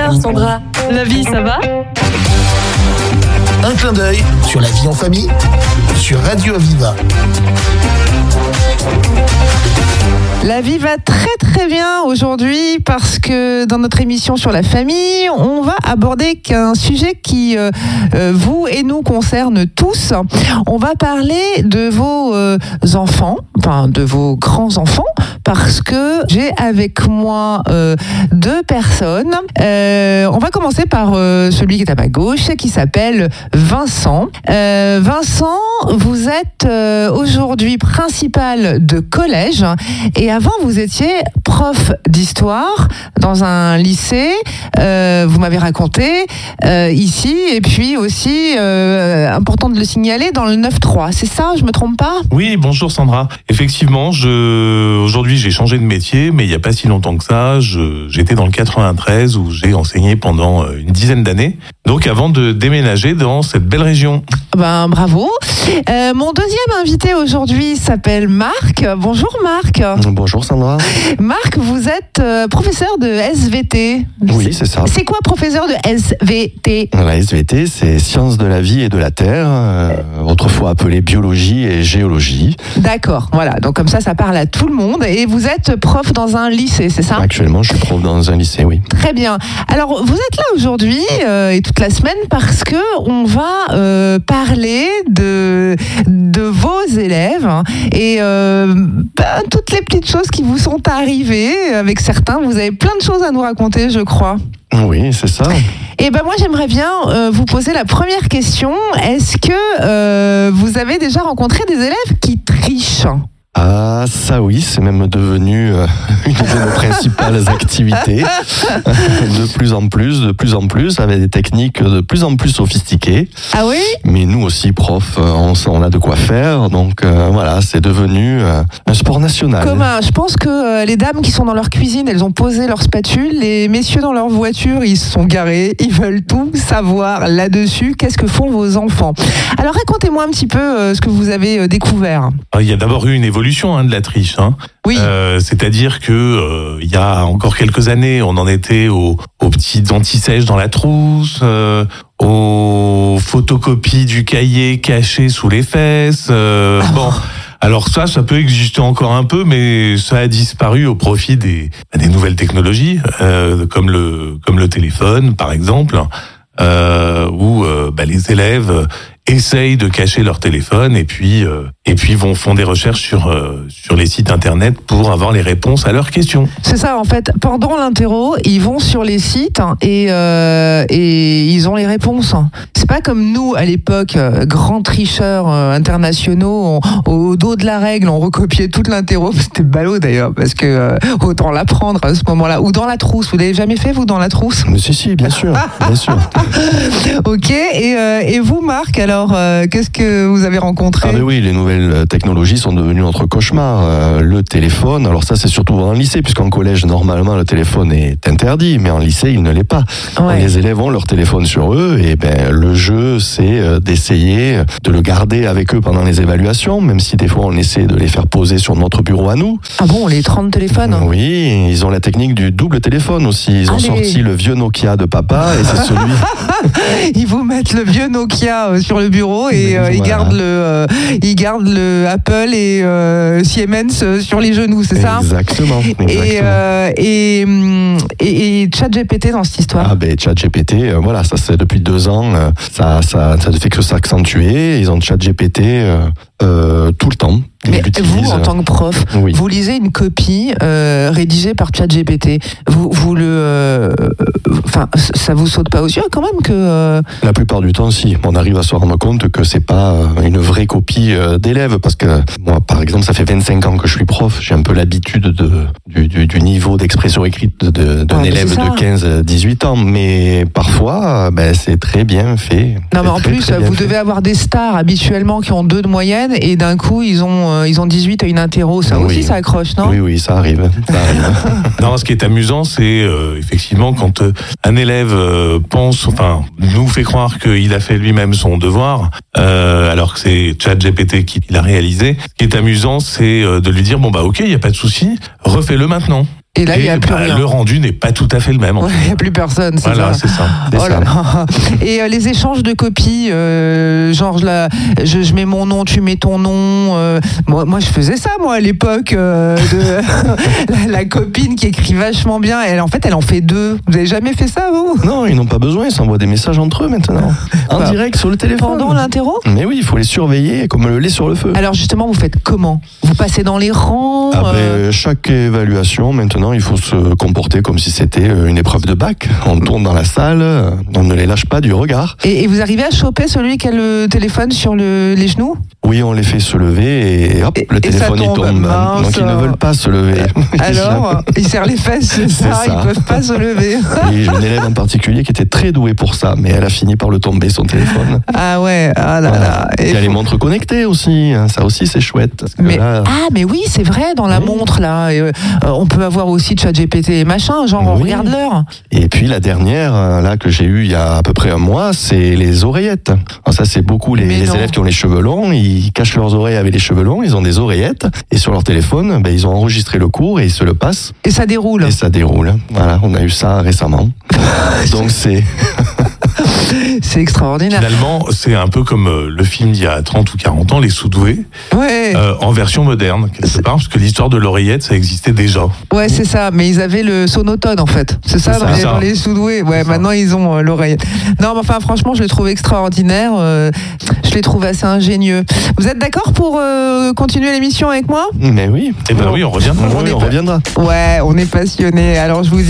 Alors Sandra, la vie ça va ? Un clin d'œil sur la vie en famille sur Radio Aviva. La vie va très très bien aujourd'hui parce que dans notre émission sur la famille, on va aborder un sujet qui vous et nous concerne tous. On va parler de vos enfants, enfin de vos grands-enfants, parce que j'ai avec moi deux personnes. On va commencer par celui qui est à ma gauche, qui s'appelle Vincent. Vincent, vous êtes aujourd'hui principal de collège et avant vous étiez prof d'histoire dans un lycée, vous m'avez raconté ici, et puis aussi, important de le signaler, dans le 9-3, c'est ça, je me trompe pas ? Oui, bonjour Sandra. Effectivement, aujourd'hui j'ai changé de métier, mais il n'y a pas si longtemps que ça, j'étais dans le 93 où j'ai enseigné pendant une dizaine d'années, donc avant de déménager dans cette belle région. Ben bravo. Mon deuxième invité aujourd'hui s'appelle Marc. Bonjour Marc. Bonjour Sandra. Marc, vous êtes professeur de SVT. Oui, c'est ça. C'est quoi professeur de SVT ? La SVT, c'est Sciences de la vie et de la terre, autrefois appelée biologie et géologie. D'accord, voilà. Donc comme ça parle à tout le monde. Et vous êtes prof dans un lycée, c'est ça ? Actuellement, je suis prof dans un lycée, oui. Très bien. Alors, vous êtes là aujourd'hui et toute la semaine parce que on va parler de vos élèves et toutes les petites choses qui vous sont arrivées avec certains. Vous avez plein de choses à nous raconter, je crois. Oui, c'est ça. Et ben moi, j'aimerais bien vous poser la première question. Est-ce que vous avez déjà rencontré des élèves qui trichent ? Ah, ça oui, c'est même devenu une de nos principales activités. De plus en plus, avec des techniques de plus en plus sophistiquées. Ah oui ? Mais nous aussi, profs, on a de quoi faire. Donc voilà, c'est devenu un sport national. Commun. Je pense que les dames qui sont dans leur cuisine, elles ont posé leur spatule. Les messieurs dans leur voiture, ils se sont garés. Ils veulent tout savoir là-dessus. Qu'est-ce que font vos enfants ? Alors racontez-moi un petit peu ce que vous avez découvert. Il y a d'abord eu une évolution de la triche. Oui. C'est-à-dire que il y a encore quelques années, on en était aux petits dentisèches dans la trousse, aux photocopies du cahier cachées sous les fesses. Bon. Alors ça peut exister encore un peu, mais ça a disparu au profit des nouvelles technologies, comme le téléphone, par exemple, où les élèves essayent de cacher leur téléphone et puis font des recherches sur les sites internet pour avoir les réponses à leurs questions. C'est ça, en fait. Pendant l'interro, ils vont sur les sites et ils ont les réponses. C'est pas comme nous à l'époque, grands tricheurs internationaux, au dos de la règle, on recopiait toute l'interro. C'était ballot d'ailleurs, parce que autant l'apprendre à ce moment-là. Ou dans la trousse. Vous l'avez jamais fait, vous, dans la trousse ? Mais si, bien sûr, bien sûr. Ok. Et vous, Marc, alors qu'est-ce que vous avez rencontré ? Ah mais oui, les nouvelles technologies sont devenues notre cauchemar. Le téléphone, alors ça c'est surtout en lycée, puisqu'en collège, normalement, le téléphone est interdit, mais en lycée, il ne l'est pas. Ouais. Les élèves ont leur téléphone sur eux, et le jeu, c'est d'essayer de le garder avec eux pendant les évaluations, même si des fois, on essaie de les faire poser sur notre bureau à nous. Ah bon, les 30 téléphones ? Oui, ils ont la technique du double téléphone aussi. Ils ont sorti le vieux Nokia de papa, et c'est celui... Ils vous mettent le vieux Nokia sur le bureau et voilà. ils gardent le Apple et Siemens sur les genoux, c'est ça ? Exactement. Et ChatGPT dans cette histoire ? Ah ChatGPT, voilà, ça c'est depuis 2 ans, ça ne fait que s'accentuer. Ils ont ChatGPT tout le temps. Mais vous, en tant que prof, oui. Vous lisez une copie rédigée par ChatGPT. Ça vous saute pas aux yeux quand même que La plupart du temps, si. On arrive à se rendre compte que c'est pas une vraie copie d'élève, parce que moi, par exemple, ça fait 25 ans que je suis prof. J'ai un peu l'habitude du niveau d'expression écrite d'un élève de 15-18 ans, mais parfois, c'est très bien fait. Non, mais en plus, vous devez avoir des stars habituellement qui ont 2 de moyenne et d'un coup, ils ont 18 à une interro. Ça aussi, ça accroche, non ? Oui, ça arrive. Non, ce qui est amusant, c'est effectivement quand un élève nous fait croire qu'il a fait lui-même son devoir, alors que c'est ChatGPT qui l'a réalisé. Ce qui est amusant, c'est de lui dire ok, il y a pas de souci, refais-le maintenant. Et là, il n'y a plus rien. Le rendu n'est pas tout à fait le même. Ouais, il n'y a plus personne, c'est Voilà, ça. c'est ça. Oh là là. Et les échanges de copies, genre je mets mon nom, tu mets ton nom. Moi, je faisais ça, moi, à l'époque, de la copine qui écrit vachement bien. Elle en fait deux. Vous avez jamais fait ça, vous? Non, ils n'ont pas besoin, ils s'envoient des messages entre eux maintenant. En direct sur le téléphone. Pendant l'interro? Mais oui, il faut les surveiller comme le lait sur le feu. Alors justement, vous faites comment? Vous passez dans les rangs? Après chaque évaluation, maintenant, il faut se comporter comme si c'était une épreuve de bac. On tourne dans la salle, on ne les lâche pas du regard. Et vous arrivez à choper celui qui a le téléphone sur les genoux? Oui, on les fait se lever et hop, le téléphone il tombe. Mince. Donc ils ne veulent pas se lever. Alors, ils serrent les fesses, c'est ça, ils peuvent pas se lever. Oui, j'ai une élève en particulier qui était très douée pour ça, mais elle a fini par le tomber, son téléphone. Ah ouais, ah là là. Il y a les montres connectées aussi, ça aussi c'est chouette. Parce que là, mais oui, c'est vrai, dans la montre là, on peut avoir aussi ChatGPT et machin, genre on regarde l'heure. Et puis la dernière, là que j'ai eue il y a à peu près un mois, c'est les oreillettes. Alors ça c'est beaucoup les élèves qui ont les cheveux longs, ils cachent leurs oreilles avec les cheveux longs, ils ont des oreillettes et sur leur téléphone, ils ont enregistré le cours et ils se le passent. Et ça déroule. Et ça déroule. Voilà, on a eu ça récemment. Donc c'est extraordinaire. Finalement, c'est un peu comme le film d'il y a 30 ou 40 ans, Les Sous-doués, en version moderne, quelque part, parce que l'histoire de l'oreillette, ça existait déjà. Ouais, c'est ça, mais ils avaient le sonotone, en fait. C'est ça, dans les Sous-doués. Ouais, maintenant, ils ont l'oreillette. Non, mais enfin, franchement, je les trouve extraordinaires. Je les trouve assez ingénieux. Vous êtes d'accord pour continuer l'émission avec moi? Mais oui. Eh ben oui, on reviendra. On reviendra. Ouais, on est passionnés. Alors, je vous